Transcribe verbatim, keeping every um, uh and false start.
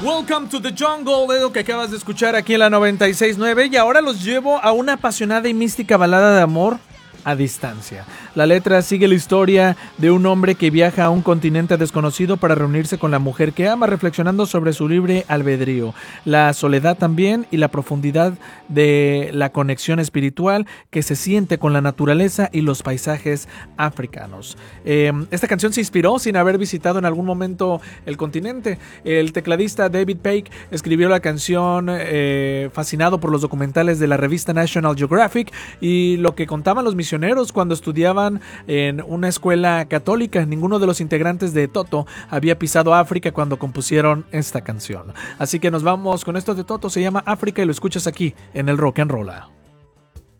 Welcome to the Jungle, es lo que acabas de escuchar aquí en la noventa y seis punto nueve, y ahora los llevo a una apasionada y mística balada de amor a distancia. La letra sigue la historia de un hombre que viaja a un continente desconocido para reunirse con la mujer que ama, reflexionando sobre su libre albedrío, la soledad también y la profundidad de la conexión espiritual que se siente con la naturaleza y los paisajes africanos. Eh, esta canción se inspiró sin haber visitado en algún momento el continente. El tecladista David Paik escribió la canción eh, fascinado por los documentales de la revista National Geographic y lo que contaban los misioneros cuando estudiaban en una escuela católica. Ninguno de los integrantes de Toto había pisado África cuando compusieron esta canción. Así que nos vamos con esto de Toto, se llama África y lo escuchas aquí en el Rock and Roll.